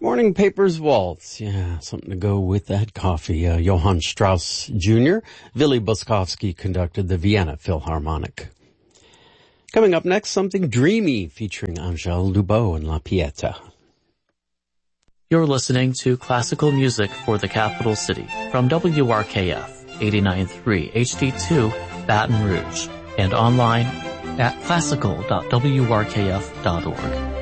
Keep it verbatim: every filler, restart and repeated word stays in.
Morning Papers Waltz. Yeah, something to go with that coffee. Uh, Johann Strauss Junior Willy Boskovsky conducted the Vienna Philharmonic. Coming up next, something dreamy featuring Angèle Lubot and La Pieta. You're listening to classical music for the capital city from W R K F eighty-nine point three H D two Baton Rouge and online at classical dot w r k f dot org.